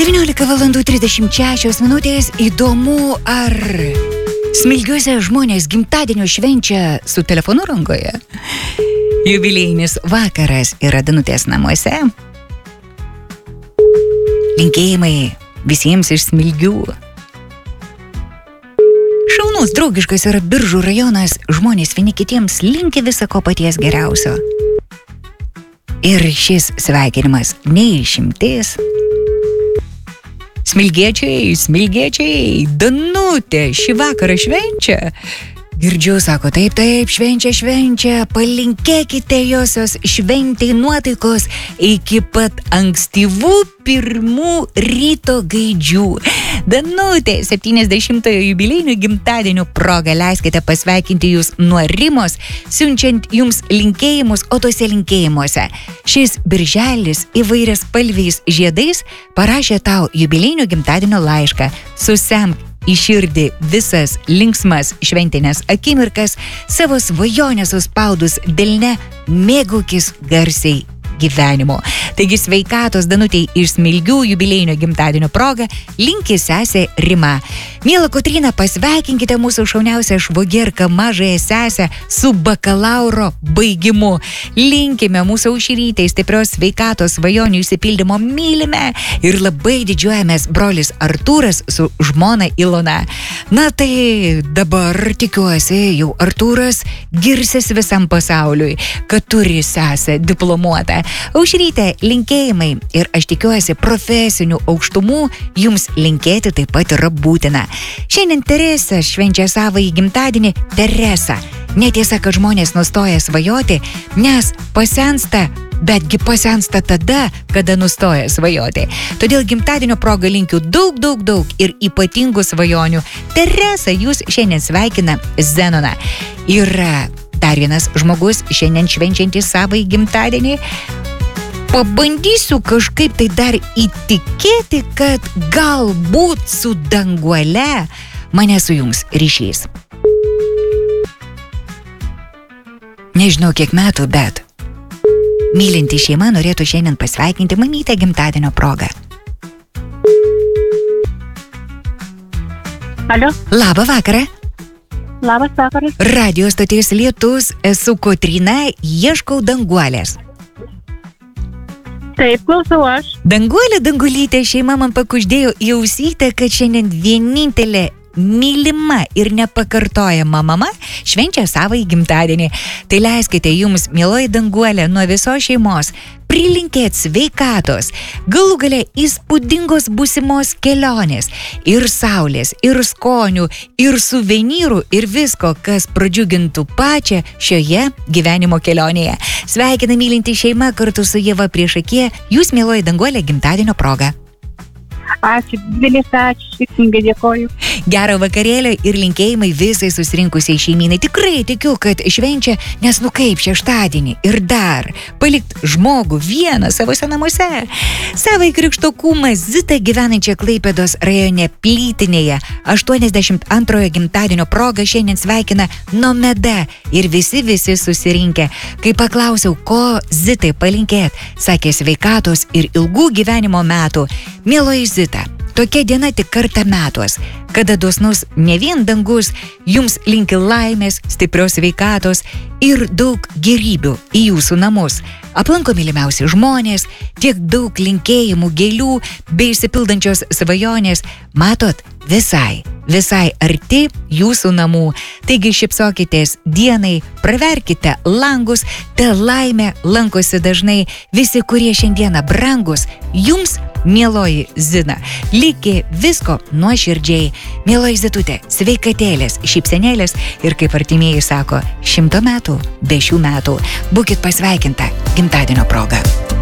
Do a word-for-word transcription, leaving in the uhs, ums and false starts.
devyniolika valandų trisdešimt šešios minutės. Įdomu, ar Smilgiuose žmonės gimtadienio švenčia su telefonu rankoje? Jubiliejinis vakaras yra Danutės namuose. Linkėjimai visiems iš Smilgių. Šaunus, draugiškas yra Biržų rajonas. Žmonės vieni kitiems linki viso ko paties geriausio. Ir šis sveikinimas neišimtis. Smilgiečiai, smilgiečiai, Danutė šį vakarą švenčia. Girdžiu, sako, taip, taip, švenčia, švenčia, palinkėkite josios šventei nuotaikos iki pat ankstyvų pirmų ryto gaidžių. Danutė, septyniasdešimtojo jubiliejinio gimtadienio proga leiskite pasveikinti jūs nuo Rimos, siunčiant jums linkėjimus, o tose linkėjimuose šis birželis įvairias spalviais žiedais parašė tau jubiliejinio gimtadienio laišką. Susemk į širdį visas linksmas šventinės akimirkas, savo svajonę suspaudus delne, mėgaukis garsiai gyvenimo. Taigi sveikatos Danutei iš Smilgių jubiliejinio gimtadienio proga linki sesė Rima. Miela Kotryna, pasveikinkite mūsų šauniausią švogerką mažąją sesę su bakalauro baigimu. Linkime mūsų aušrytei stiprios sveikatos, svajonių išsipildymo, mylime ir labai didžiuojamės brolis Artūras su žmona Ilona. Na tai dabar tikiuosi, jau Artūras girsis visam pasauliui, kad turi sesę diplomuotą. Aušrytė, linkėjimai ir aš tikiuosi profesinių aukštumų jums linkėti taip pat yra būtina. Šiandien Teresa švenčia savąjį gimtadienį. Teresa, netiesa, kad žmonės nustoja svajoti, nes pasensta, betgi pasensta tada, kada nustoja svajoti. Todėl gimtadienio proga linkiu daug, daug, daug ir ypatingų svajonių. Teresa, jūs šiandien sveikina Zenoną. Yra dar vienas žmogus šiandien švenčiantis savąjį gimtadienį. Pabandysiu kažkaip tai dar įtikėti, kad galbūt su Danguole mane sujungs ryšys. Nežinau kiek metų, bet mylinti šeima norėtų šiandien pasveikinti mamytę gimtadienio progą. Alio. Labą vakarą. Labas vakaras. Radio stoties Lietus, esu Kotryna, ieškau Danguolės. Taip, klausau aš. Danguolė, Dangulytė, šeima man pakuždėjo į ausytę, kad šiandien vienintelė mylima ir nepakartojama mama švenčia savąjį gimtadienį. Tai leiskite jums, mieloji Danguolė, nuo visos šeimos prilinkėt sveikatos, galų gale įspūdingos būsimos kelionės, ir saulės, ir skonių, ir suvenyrų, ir visko, kas pradžiugintų pačią šioje gyvenimo kelionėje. Sveikina mylinti šeima kartu su Ieva priešakyje, jūs, mieloji Danguolė, gimtadienio proga. Ačiū, didelis ačiū, šiksmingai dėkoju. Gero vakarėlio ir linkėjimai visai susirinkusiai šeimynai. Tikrai tikiu, kad švenčia, nes nu kaip šeštadienį ir dar palikt žmogų vieną savose namuose. Savai krikšto kūmą Zitą gyvenančią Klaipėdos rajone Plytinėje aštuoniasdešimt antrojo gimtadienio proga šiandien sveikina Nomeda ir visi visi susirinkę. Kai paklausiau, ko Zitai palinkėt, sakė sveikatos ir ilgų gyvenimo metų. Mieloji Zita, tokia diena tik kartą metuos, kada dosnus ne vien dangus jums linki laimės, stiprios sveikatos ir daug gerybių į jūsų namus. Aplanko mylimiausi žmonės, tiek daug linkėjimų, gėlių bei išsipildančios svajonės, matot, visai, visai arti jūsų namų. Taigi šypsokitės dienai, praverkite langus, ta laimė lankosi dažnai. Visi, kurie šiandieną brangus, jums, mieloji Zina, likė visko nuoširdžiai. Mieloji Zitutė, sveikatėlės, šypsenėlės ir, kaip artimieji sako, šimto metų be šių metų. Būkit pasveikinta gimtadienio proga.